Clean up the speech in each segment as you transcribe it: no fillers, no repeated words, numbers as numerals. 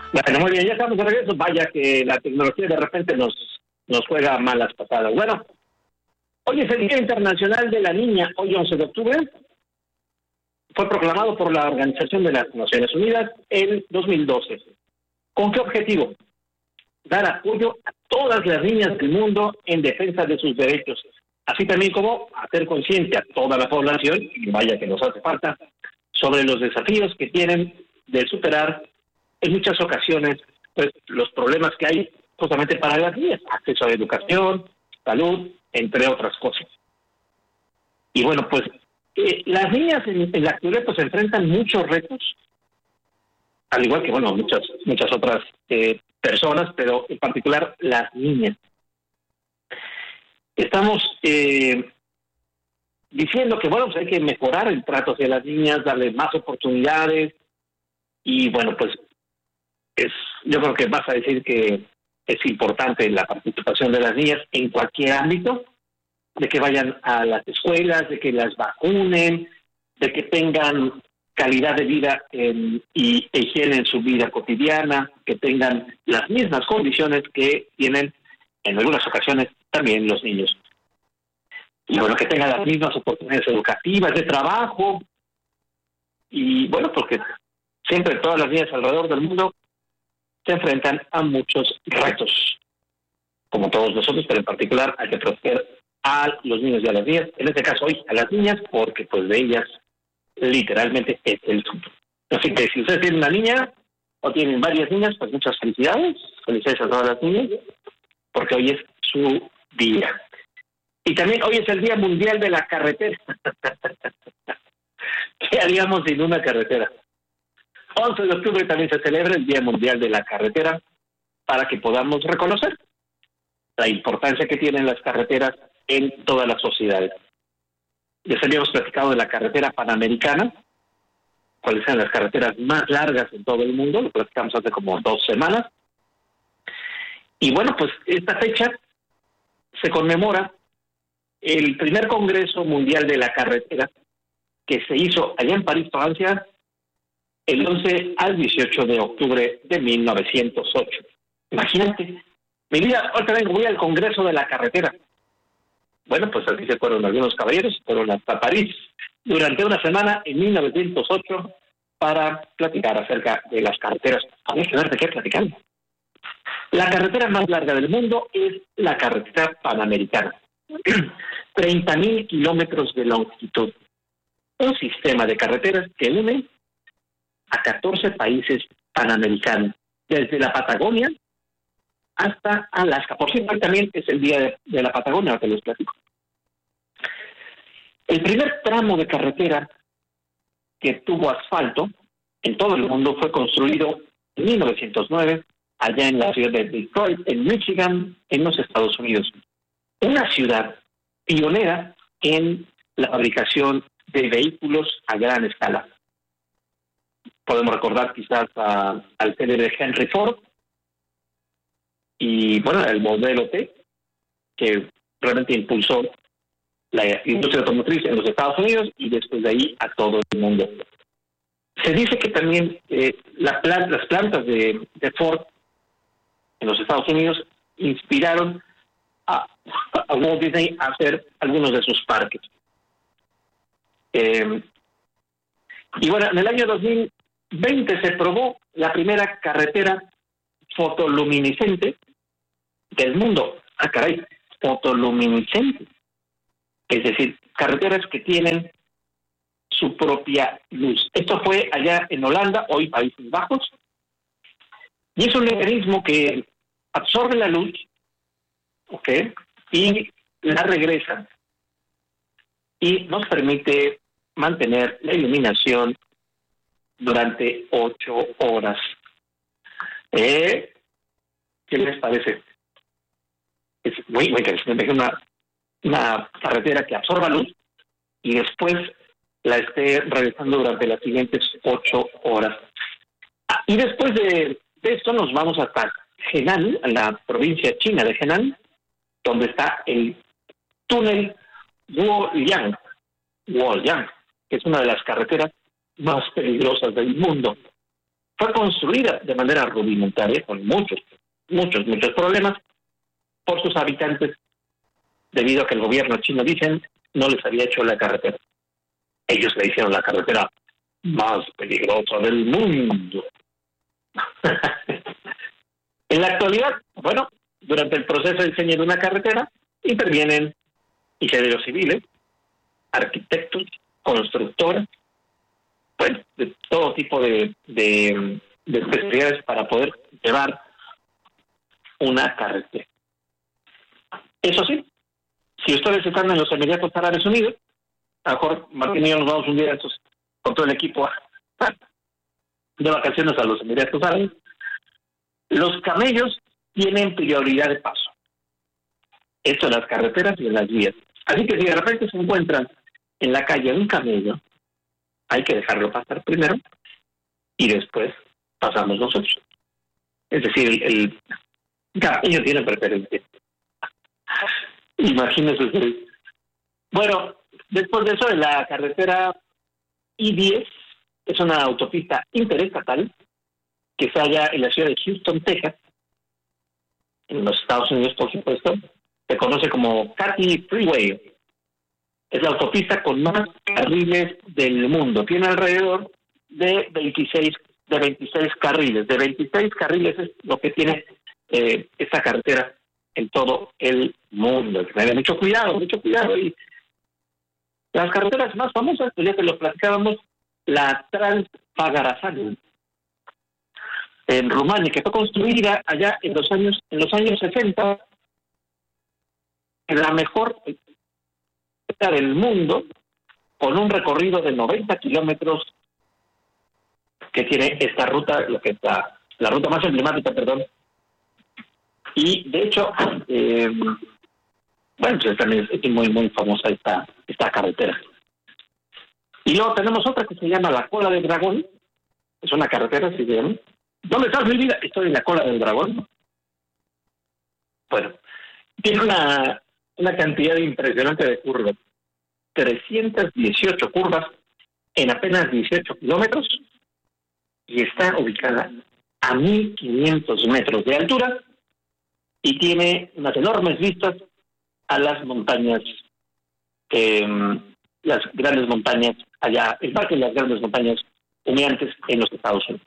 Bueno, muy bien, ya estamos de regreso. Vaya que la tecnología de repente nos juega malas pasadas. Bueno, hoy es el Día Internacional de la Niña. Hoy, 11 de octubre, fue proclamado por la Organización de las Naciones Unidas en 2012. ¿Con qué objetivo? Dar apoyo a todas las niñas del mundo en defensa de sus derechos, así también como hacer consciente a toda la población, y vaya que nos hace falta, sobre los desafíos que tienen de superar en muchas ocasiones pues los problemas que hay justamente para las niñas, acceso a la educación, salud, entre otras cosas. Y bueno, pues las niñas en la actualidad pues enfrentan muchos retos, al igual que bueno muchas otras personas, pero en particular las niñas. Estamos diciendo que bueno, pues hay que mejorar el trato hacia las niñas, darles más oportunidades y bueno, pues yo creo que vas a decir que es importante la participación de las niñas en cualquier ámbito, de que vayan a las escuelas, de que las vacunen, de que tengan calidad de vida y higiene en su vida cotidiana, que tengan las mismas condiciones que tienen en algunas ocasiones también los niños. Y bueno, que tengan las mismas oportunidades educativas, de trabajo, y bueno, porque siempre todas las niñas alrededor del mundo se enfrentan a muchos retos, como todos nosotros, pero en particular hay que proteger a los niños y a las niñas, en este caso hoy a las niñas, porque pues de ellas literalmente es el futuro. Así que si ustedes tienen una niña o tienen varias niñas, pues muchas felicidades a todas las niñas, porque hoy es su día. Y también hoy es el Día Mundial de la Carretera. ¿Qué haríamos sin una carretera? 11 de octubre también se celebra el Día Mundial de la Carretera para que podamos reconocer la importancia que tienen las carreteras en todas las sociedades. Les habíamos platicado de la carretera panamericana, cuáles son las carreteras más largas en todo el mundo, lo platicamos hace como 2 semanas. Y bueno, pues esta fecha se conmemora el primer Congreso Mundial de la Carretera que se hizo allá en París, Francia, el 11 al 18 de octubre de 1908. Imagínate, mi vida, ahorita voy al Congreso de la Carretera. Bueno, pues así se fueron algunos caballeros, fueron hasta París durante una semana en 1908 para platicar acerca de las carreteras. Había que ver de qué platicando. La carretera más larga del mundo es la carretera panamericana. 30,000 kilómetros de longitud. Un sistema de carreteras que une a 14 países panamericanos, desde la Patagonia hasta Alaska. Por cierto, también es el día de la Patagonia, que les platico. El primer tramo de carretera que tuvo asfalto en todo el mundo fue construido en 1909, allá en la ciudad de Detroit, en Michigan, en los Estados Unidos. Una ciudad pionera en la fabricación de vehículos a gran escala. Podemos recordar quizás al célebre Henry Ford y, bueno, el modelo T, que realmente impulsó la industria automotriz en los Estados Unidos y después de ahí a todo el mundo. Se dice que también las plantas de Ford en los Estados Unidos inspiraron a Walt Disney a hacer algunos de sus parques. Y bueno, en el año 2020 se probó la primera carretera fotoluminiscente del mundo. Ah, caray, fotoluminiscente. Es decir, carreteras que tienen su propia luz. Esto fue allá en Holanda, hoy Países Bajos, y es un mecanismo que absorbe la luz, ¿ok?, y la regresa, y nos permite mantener la iluminación durante 8 horas. ¿Qué les parece? Es muy interesante. Una carretera que absorba luz y después la esté regresando durante las siguientes 8 horas. Y después de esto nos vamos hasta Henan, en la provincia china de Henan, donde está el túnel Luoyang, que es una de las carreteras más peligrosas del mundo. fue construida de manera rudimentaria, con muchos problemas por sus habitantes, debido a que el gobierno chino, dicen, no les había hecho la carretera. Ellos le hicieron la carretera más peligrosa del mundo. En la actualidad, bueno, durante el proceso de diseño de una carretera, intervienen ingenieros civiles, arquitectos, constructores, bueno, de todo tipo de especialidades para poder llevar una carretera. Eso sí, si ustedes están en los Emiratos Árabes Unidos, a lo mejor Martín y yo nos vamos un día con todo el equipo de vacaciones a los Emiratos Árabes, los camellos tienen prioridad de paso. Esto en las carreteras y en las vías. Así que si de repente se encuentran en la calle un camello, hay que dejarlo pasar primero y después pasamos nosotros. Es decir, el camello tiene preferencia. Imagínense ustedes. Bueno, después de eso, la carretera I-10 es una autopista interestatal que se halla en la ciudad de Houston, Texas, en los Estados Unidos, por supuesto. Se conoce como Katy Freeway. Es la autopista con más carriles del mundo. Tiene alrededor de 26 carriles. De 26 carriles es lo que tiene esta carretera en todo el mundo. Mucho cuidado. Y las carreteras más famosas, pues ya que lo platicábamos, la Trans-Pagarasan en Rumania, que fue construida allá en los años 60, la mejor del mundo, con un recorrido de 90 kilómetros que tiene esta ruta, lo que está la ruta más emblemática, perdón. Y de hecho, bueno, pues también es muy famosa esta carretera. Y luego tenemos otra que se llama la Cola del Dragón. Es una carretera, si se llama. ¿Dónde estás, mi vida? Estoy en la Cola del Dragón. Bueno, tiene una cantidad impresionante de curvas. 318 curvas en apenas 18 kilómetros y está ubicada a 1.500 metros de altura y tiene unas enormes vistas a las montañas, las grandes montañas allá, el parque de las grandes montañas humeantes en los Estados Unidos.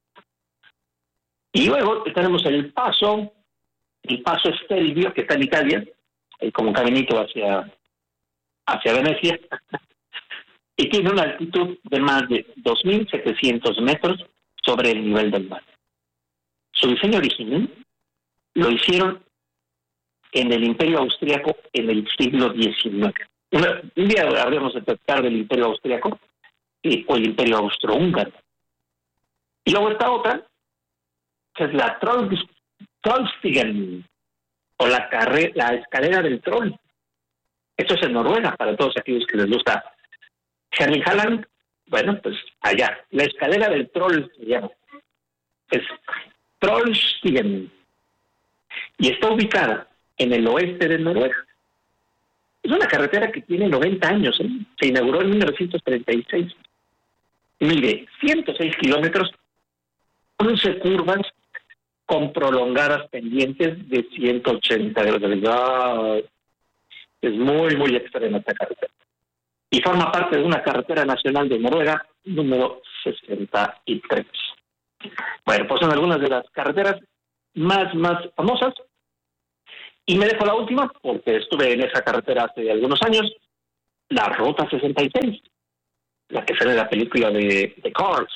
Y luego tenemos el Paso Stelvio, que está en Italia, como un caminito hacia Venecia, y tiene una altitud de más de 2.700 metros sobre el nivel del mar. Su diseño original lo hicieron en el Imperio Austriaco en el siglo XIX. Un día habríamos de tratar del Imperio Austriaco o el Imperio Austrohúngaro. Y luego está otra, que es la Trollstigen, o la escalera del troll. Esto es en Noruega, para todos aquellos que les gusta Erling Haaland. Bueno, pues allá, la escalera del troll se llama. Es Trollstigen. Y está ubicada en el oeste de Noruega. Es una carretera que tiene 90 años, ¿eh? Se inauguró en 1936. Mide 106 kilómetros, 11 curvas con prolongadas pendientes de 180 grados. Es muy extrema esta carretera. Y forma parte de una carretera nacional de Noruega, número 63. Bueno, pues son algunas de las carreteras más famosas. Y me dejo la última, porque estuve en esa carretera hace algunos años, la Ruta 66, la que sale de la película de Cars,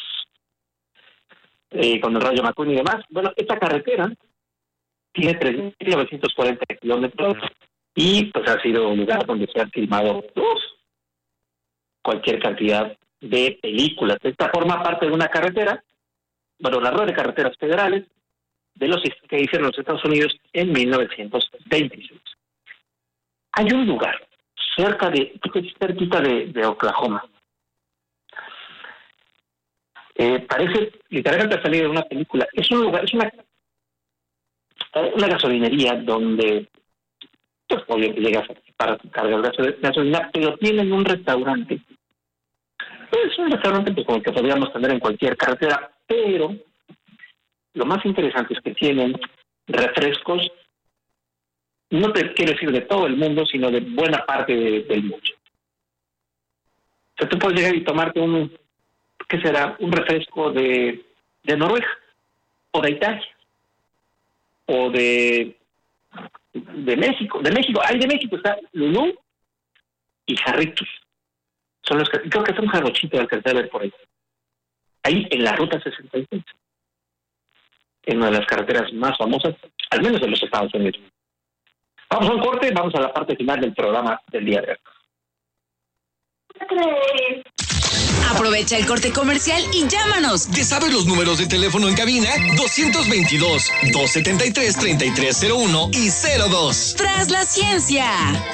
con el Rayo McQueen y demás. Bueno, esta carretera tiene 3.940 kilómetros y pues ha sido un lugar donde se han filmado cualquier cantidad de películas. Esta forma parte de una carretera, bueno, la red de carreteras federales de los que hicieron los Estados Unidos en 1926. Hay un lugar cerquita de Oklahoma. Parece literalmente salir de una película. Es un lugar, es una gasolinería donde pues obviamente llegas para cargar gasolina, pero tienen un restaurante. Es un restaurante pues, como el que podríamos tener en cualquier carretera, pero lo más interesante es que tienen refrescos, no te quiero decir de todo el mundo, sino de buena parte del mundo. O sea, tú puedes llegar y tomarte un refresco de Noruega, o de Italia, o de México. De México está Lulú y Jarritos. Son los que, creo que está un jarrochito al que se ver por ahí. Ahí en la ruta 66. En una de las carreteras más famosas, al menos de los Estados Unidos. Vamos a un corte, vamos a la parte final del programa del día de hoy. Aprovecha el corte comercial y llámanos. ¿Te sabes los números de teléfono en cabina? 222-273-3301 y 02. Tras la ciencia.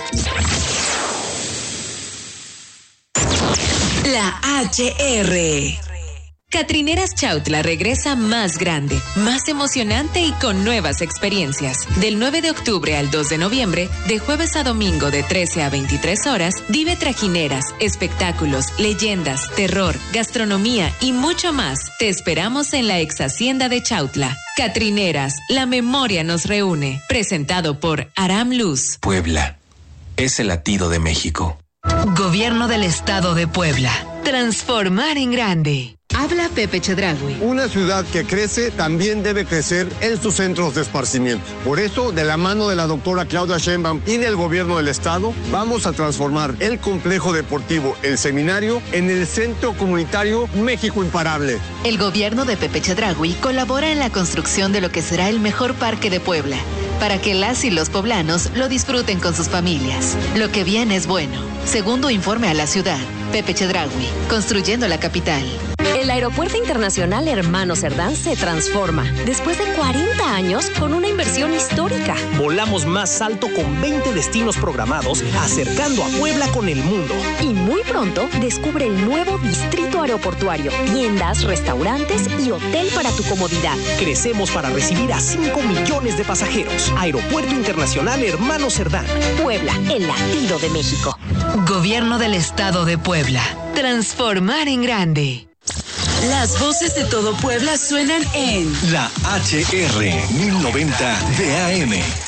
La HR. Catrineras Chautla regresa más grande, más emocionante y con nuevas experiencias. Del 9 de octubre al 2 de noviembre, de jueves a domingo de 13 a 23 horas, vive trajineras, espectáculos, leyendas, terror, gastronomía y mucho más. Te esperamos en la ex hacienda de Chautla. Catrineras, la memoria nos reúne. Presentado por Aram Luz. Puebla es el latido de México. Gobierno del Estado de Puebla. Transformar en grande. Habla Pepe Chedraui. Una ciudad que crece también debe crecer en sus centros de esparcimiento. Por eso, de la mano de la doctora Claudia Sheinbaum y del gobierno del estado, vamos a transformar el complejo deportivo El Seminario en el Centro Comunitario México Imparable. El gobierno de Pepe Chedraui colabora en la construcción de lo que será el mejor parque de Puebla, para que las y los poblanos lo disfruten con sus familias. Lo que viene es bueno. Segundo informe a la ciudad, Pepe Chedraui, construyendo la capital. El Aeropuerto Internacional Hermano Cerdán se transforma después de 40 años con una inversión histórica. Volamos más alto con 20 destinos programados, acercando a Puebla con el mundo. Y muy pronto descubre el nuevo distrito aeroportuario, tiendas, restaurantes y hotel para tu comodidad. Crecemos para recibir a 5 millones de pasajeros. Aeropuerto Internacional Hermano Cerdán. Puebla, el latido de México. Gobierno del Estado de Puebla. Transformar en grande. Las voces de todo Puebla suenan en La HR 1090 de AM.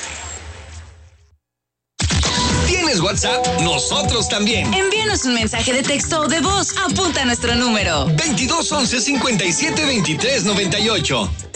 ¿Tienes WhatsApp? Nosotros también. Envíanos un mensaje de texto o de voz. Apunta nuestro número. 2211 572398.